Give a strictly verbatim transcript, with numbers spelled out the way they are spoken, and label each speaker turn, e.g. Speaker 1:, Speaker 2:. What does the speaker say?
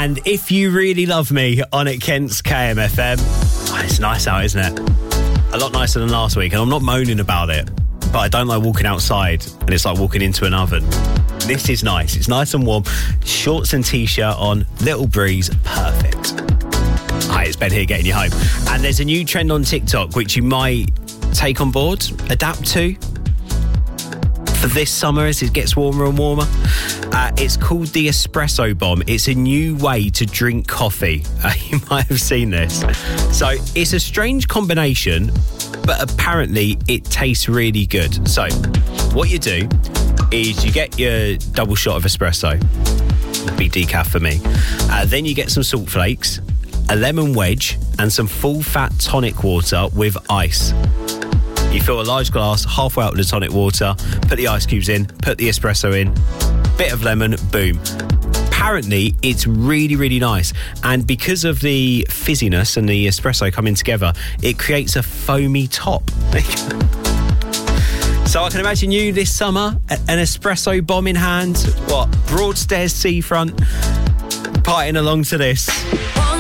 Speaker 1: And If You Really Love Me on at Kent's K M F M. Oh, it's nice out, isn't it? A lot nicer than last week, and I'm not moaning about it, but I don't like walking outside and it's like walking into an oven. This is nice. It's nice and warm. Shorts and t-shirt on, little breeze, perfect. Hi, it's Ben here getting you home. And there's a new trend on TikTok which you might take on board, adapt to for this summer as it gets warmer and warmer. Uh, it's called the Espresso Bomb. It's a new way to drink coffee. Uh, you might have seen this. So it's a strange combination, but apparently it tastes really good. So what you do is you get your double shot of espresso, be decaf for me. Uh, then you get some salt flakes, a lemon wedge, and some full fat tonic water with ice. You fill a large glass halfway out with the tonic water, put the ice cubes in, put the espresso in, bit of lemon, boom. Apparently, it's really, really nice. And because of the fizziness and the espresso coming together, it creates a foamy top. So I can imagine you this summer, an espresso bomb in hand, what, Broadstairs seafront, partying along to this.
Speaker 2: One